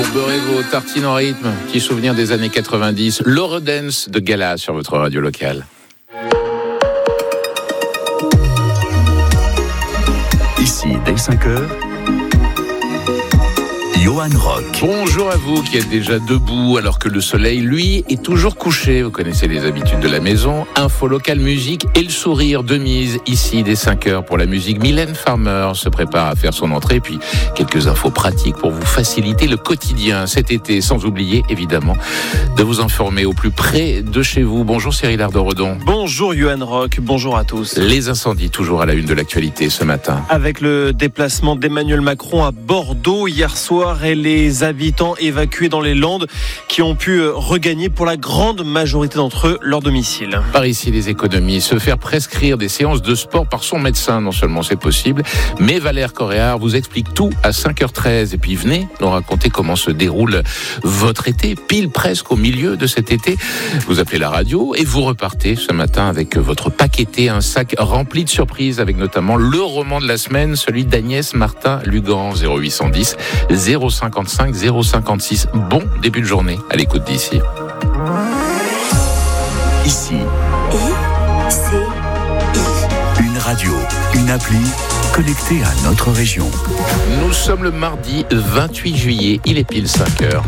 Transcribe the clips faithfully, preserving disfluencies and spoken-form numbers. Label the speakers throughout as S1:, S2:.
S1: Beurrez vos tartines en rythme, petit souvenir des années quatre-vingt-dix, l'Eurodance de Gala sur votre radio locale.
S2: Ici, dès cinq heures, Johan Rock.
S1: Bonjour à vous qui êtes déjà debout alors que le soleil, lui, est toujours couché. Vous connaissez les habitudes de la maison. Info locale, musique et le sourire de mise ici dès cinq heures pour la musique. Mylène Farmer se prépare à faire son entrée. Puis quelques infos pratiques pour vous faciliter le quotidien cet été. Sans oublier, évidemment, de vous informer au plus près de chez vous. Bonjour Cyril Ardo-Redon.
S3: Bonjour Johan Rock, bonjour à tous.
S1: Les incendies toujours à la une de l'actualité ce matin.
S3: Avec le déplacement d'Emmanuel Macron à Bordeaux hier soir, et les habitants évacués dans les Landes qui ont pu regagner pour la grande majorité d'entre eux leur domicile.
S1: Par ici, les économies, se faire prescrire des séances de sport par son médecin, non seulement c'est possible, mais Valère Coréard vous explique tout à cinq heures treize. Et puis venez nous raconter comment se déroule votre été, pile presque au milieu de cet été. Vous appelez la radio et vous repartez ce matin avec votre paqueté, un sac rempli de surprises avec notamment le roman de la semaine, celui d'Agnès Martin-Lugan, zéro huit cent dix zéro cinquante-cinq zéro cinquante-six. Bon début de journée à l'écoute d'ici.
S2: Ici.
S4: I, C, I.
S2: Une radio, une appli connectée à notre région.
S1: Nous sommes le mardi vingt-huit juillet, il est pile cinq heures.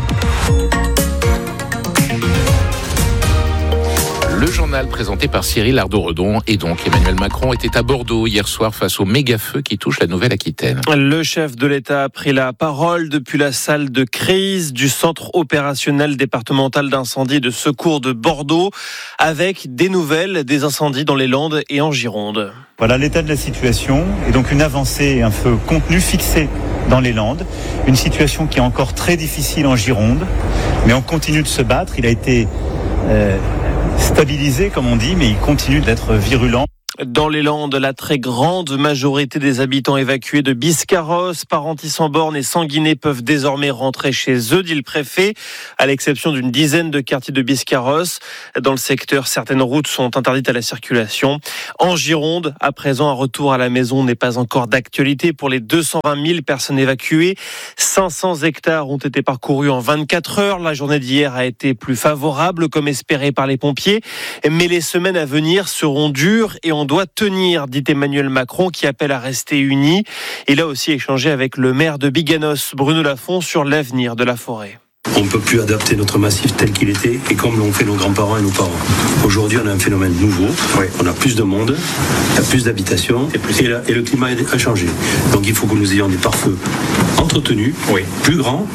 S1: Le journal présenté par Cyril Ardo-Redon et donc Emmanuel Macron était à Bordeaux hier soir face au méga-feu qui touche la Nouvelle-Aquitaine.
S3: Le chef de l'État a pris la parole depuis la salle de crise du centre opérationnel départemental d'incendie et de secours de Bordeaux avec des nouvelles des incendies dans les Landes et en Gironde.
S5: Voilà l'état de la situation et donc une avancée et un feu contenu fixé dans les Landes. Une situation qui est encore très difficile en Gironde, mais on continue de se battre. Il a été euh, stabilisé, comme on dit, mais il continue d'être virulent.
S3: Dans les Landes, la très grande majorité des habitants évacués de Biscarrosse, Parentis-en-Born et Sanguinet peuvent désormais rentrer chez eux, dit le préfet, à l'exception d'une dizaine de quartiers de Biscarrosse. Dans le secteur, certaines routes sont interdites à la circulation. En Gironde, à présent, un retour à la maison n'est pas encore d'actualité pour les deux cent vingt mille personnes évacuées. cinq cents hectares ont été parcourus en vingt-quatre heures. La journée d'hier a été plus favorable, comme espéré par les pompiers. Mais les semaines à venir seront dures et on On doit tenir, dit Emmanuel Macron, qui appelle à rester unis. Il a aussi échangé avec le maire de Biganos, Bruno Lafont, sur l'avenir de la forêt.
S6: On ne peut plus adapter notre massif tel qu'il était et comme l'ont fait nos grands-parents et nos parents. Aujourd'hui, on a un phénomène nouveau. Oui. On a plus de monde, il y a plus d'habitations et, plus... et, la, et le climat a changé. Donc il faut que nous ayons des pare-feux entretenus, oui. plus grands,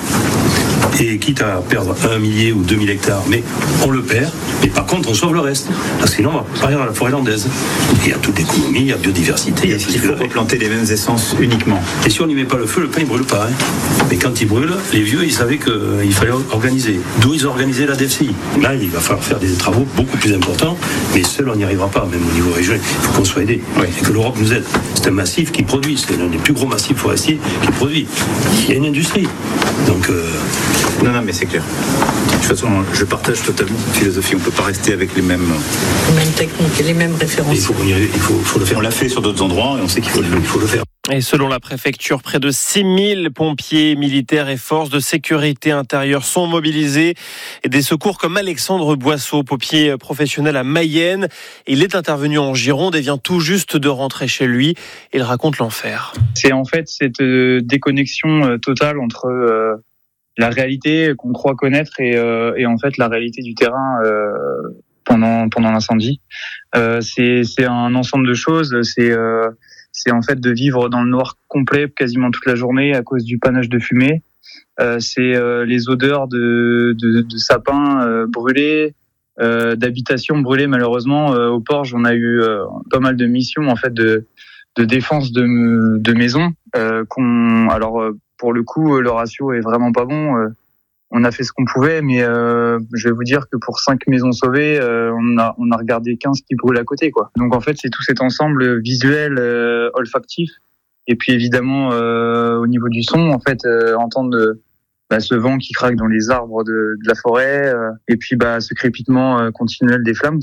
S6: et quitte à perdre un millier ou deux mille hectares, mais on le perd. Mais par contre, on sauve le reste. Parce que sinon, on va pas arriver à la forêt landaise. Il y a toute l'économie, il y a biodiversité. Il, y a
S5: il faut replanter les mêmes essences uniquement.
S6: Et si on n'y met pas le feu, le pain, il brûle pas. Hein. Mais quand il brûle, les vieux, ils savaient qu'il fallait organiser. D'où ils ont organisé la D F C I. Là, il va falloir faire des travaux beaucoup plus importants, mais seul, on n'y arrivera pas, même au niveau régional. Il faut qu'on soit aidé. Oui. Et que l'Europe nous aide. C'est un massif qui produit. C'est l'un des plus gros massifs forestiers qui produit. Il y a une industrie. Donc... Euh...
S5: Non, non, mais c'est clair. De toute façon, je partage totalement cette philosophie. On ne peut pas rester avec les mêmes...
S4: Les mêmes techniques et les mêmes références.
S6: Il faut, il faut, il faut le faire.
S5: On l'a fait sur d'autres endroits et on sait qu'il faut le, il faut le faire.
S3: Et selon la préfecture, près de six mille pompiers, militaires et forces de sécurité intérieure sont mobilisés. Et des secours comme Alexandre Boisseau, pompier professionnel à Mayenne. Il est intervenu en Gironde et vient tout juste de rentrer chez lui. Il raconte l'enfer.
S7: C'est en fait cette déconnexion totale entre euh, la réalité qu'on croit connaître et, euh, et en fait la réalité du terrain euh, pendant pendant l'incendie. Euh, c'est c'est un ensemble de choses. C'est euh, c'est en fait de vivre dans le noir complet quasiment toute la journée à cause du panache de fumée. Euh, c'est euh, les odeurs de, de, de sapins euh, brûlés, euh, d'habitations brûlées malheureusement. Euh, au Porge, on a eu euh, pas mal de missions en fait de, de défense de, de maisons. Euh, qu'on, alors pour le coup, le ratio est vraiment pas bon. Euh, on a fait ce qu'on pouvait, mais euh, je vais vous dire que pour cinq maisons sauvées, euh, on a on a regardé quinze qui brûlent à côté, quoi. Donc en fait, c'est tout cet ensemble visuel, euh, olfactif, et puis évidemment euh, au niveau du son, en fait, euh, entendre euh, bah, ce vent qui craque dans les arbres de, de la forêt, euh, et puis bah ce crépitement euh, continuel des flammes, quoi.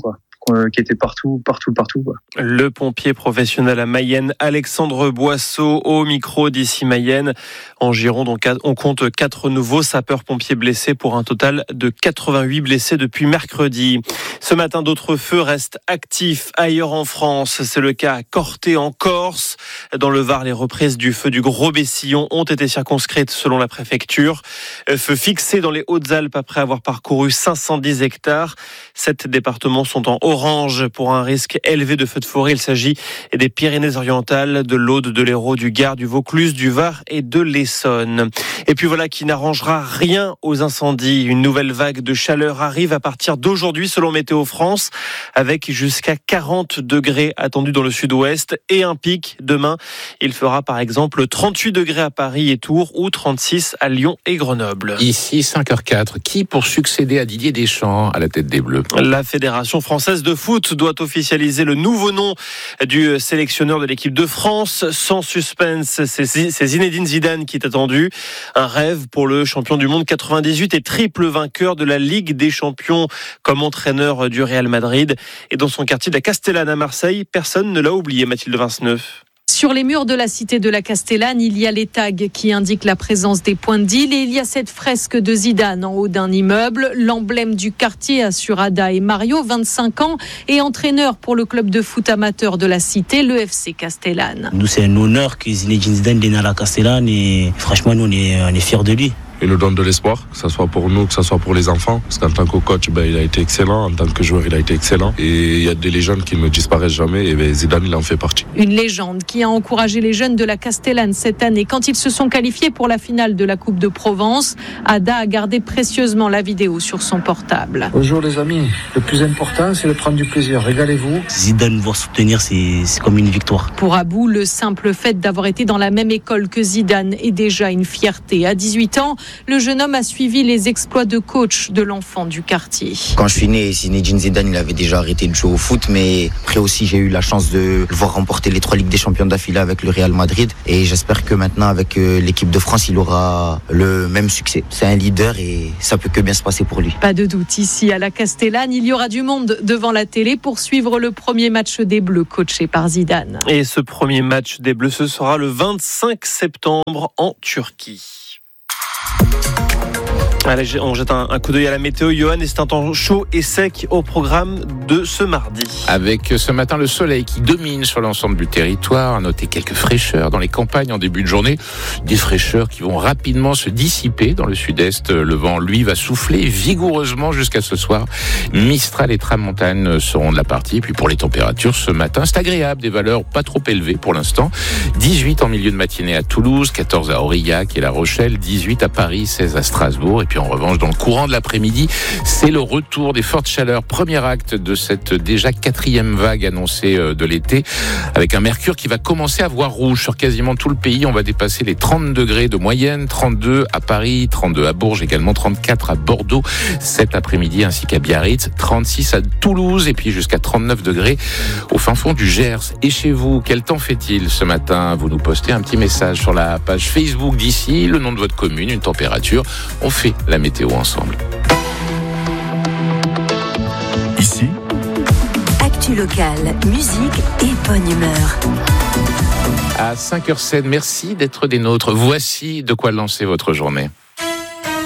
S7: euh, qui étaient partout, partout, partout, quoi.
S3: Le pompier professionnel à Mayenne, Alexandre Boisseau, au micro d'ici Mayenne. En Gironde, on compte quatre nouveaux sapeurs-pompiers blessés pour un total de quatre-vingt-huit blessés depuis mercredi. Ce matin, d'autres feux restent actifs ailleurs en France. C'est le cas à Corté en Corse. Dans le Var, les reprises du feu du Gros Bessillon ont été circonscrites selon la préfecture. Feu fixé dans les Hautes-Alpes après avoir parcouru cinq cent dix hectares. Sept départements sont en orange pour un risque élevé de feux de forêt. Il s'agit des Pyrénées-Orientales, de l'Aude, de l'Hérault, du Gard, du Vaucluse, du Var et de l'Essonne. Et puis voilà qui n'arrangera rien aux incendies. Une nouvelle vague de chaleur arrive à partir d'aujourd'hui selon Météo France, avec jusqu'à quarante degrés attendus dans le sud-ouest et un pic demain. Il fera par exemple trente-huit degrés à Paris et Tours ou trente-six à Lyon et Grenoble.
S1: Ici, cinq heures quatre. Qui pour succéder à Didier Deschamps à la tête des Bleus?
S3: La Fédération française de foot doit officialiser le nouveau nom du sélectionneur de l'équipe de France. Sans suspense, c'est Zinedine Zidane qui est attendu. Un rêve pour le champion du monde quatre-vingt-dix-huit et triple vainqueur de la Ligue des Champions comme entraîneur du Real Madrid. Et dans son quartier de la Castellane à Marseille, personne ne l'a oublié, Mathilde Vinceneuve.
S8: Sur les murs de la cité de la Castellane, il y a les tags qui indiquent la présence des points de deal et il y a cette fresque de Zidane en haut d'un immeuble. L'emblème du quartier assure Ada et Mario, vingt-cinq ans, et entraîneur pour le club de foot amateur de la cité, le F C Castellane.
S9: Nous, c'est un honneur que Zinedine Zidane vienne à la Castellane et franchement, nous, on est, on est fiers de lui.
S10: Il nous donne de l'espoir, que ce soit pour nous, que ce soit pour les enfants. Parce qu'en tant que coach, ben, il a été excellent. En tant que joueur, il a été excellent. Et il y a des légendes qui ne disparaissent jamais. Et ben, Zidane, il en fait partie.
S8: Une légende qui a encouragé les jeunes de la Castellane cette année. Quand ils se sont qualifiés pour la finale de la Coupe de Provence, Ada a gardé précieusement la vidéo sur son portable.
S11: Bonjour les amis. Le plus important, c'est de prendre du plaisir. Régalez-vous.
S9: Zidane, voir soutenir, c'est, c'est comme une victoire.
S8: Pour Abou, le simple fait d'avoir été dans la même école que Zidane est déjà une fierté. À dix-huit ans, le jeune homme a suivi les exploits de coach de l'enfant du quartier.
S12: Quand je suis né, Zinedine Zidane, il avait déjà arrêté de jouer au foot, mais après aussi j'ai eu la chance de le voir remporter les trois Ligues des Champions d'affilée avec le Real Madrid, et j'espère que maintenant avec l'équipe de France, il aura le même succès. C'est un leader et ça peut que bien se passer pour lui.
S8: Pas de doute, ici à la Castellane, il y aura du monde devant la télé pour suivre le premier match des Bleus coaché par Zidane.
S3: Et ce premier match des Bleus, ce sera le vingt-cinq septembre en Turquie. Allez, on jette un, un coup d'œil à la météo, Johan, et c'est un temps chaud et sec au programme de ce mardi.
S1: Avec ce matin le soleil qui domine sur l'ensemble du territoire, à noter quelques fraîcheurs dans les campagnes en début de journée, des fraîcheurs qui vont rapidement se dissiper dans le sud-est. Le vent, lui, va souffler vigoureusement jusqu'à ce soir. Mistral et Tramontane seront de la partie. Puis pour les températures, ce matin, c'est agréable, des valeurs pas trop élevées pour l'instant. dix-huit en milieu de matinée à Toulouse, quatorze à Aurillac et La Rochelle, dix-huit à Paris, seize à Strasbourg. Et puis en revanche, dans le courant de l'après-midi, c'est le retour des fortes chaleurs. Premier acte de cette déjà quatrième vague annoncée de l'été, avec un mercure qui va commencer à voir rouge sur quasiment tout le pays. On va dépasser les trente degrés de moyenne, trente-deux à Paris, trente-deux à Bourges, également trente-quatre à Bordeaux cet après-midi, ainsi qu'à Biarritz, trente-six à Toulouse et puis jusqu'à trente-neuf degrés au fin fond du Gers. Et chez vous, quel temps fait-il ce matin? Vous nous postez un petit message sur la page Facebook d'ici, le nom de votre commune, une température. On fait la météo ensemble.
S2: Ici,
S4: actu locale, musique et bonne humeur.
S1: À cinq heures sept, merci d'être des nôtres. Voici de quoi lancer votre journée.